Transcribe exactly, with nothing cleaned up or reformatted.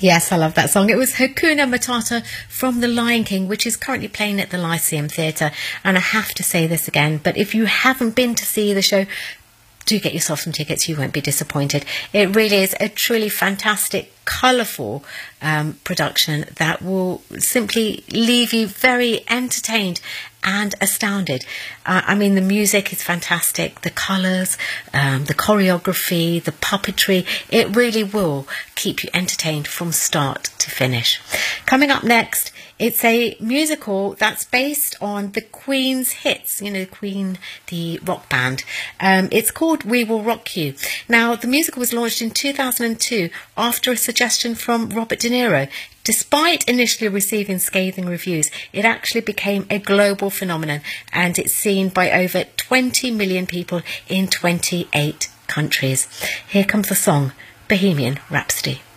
Yes, I love that song. It was Hakuna Matata from The Lion King, which is currently playing at the Lyceum Theatre. And I have to say this again, but if you haven't been to see the show, do get yourself some tickets. You won't be disappointed. It really is a truly fantastic, colourful um, production that will simply leave you very entertained and astounded. Uh, I mean, the music is fantastic, the colours, um, the choreography, the puppetry. It really will keep you entertained from start to finish. Coming up next, it's a musical that's based on the Queen's hits, you know, Queen, the rock band. Um, it's called We Will Rock You. Now, the musical was launched in two thousand two after a suggestion from Robert De Niro. Despite initially receiving scathing reviews, it actually became a global phenomenon, and it's seen by over twenty million people in twenty-eight countries. Here comes the song, Bohemian Rhapsody.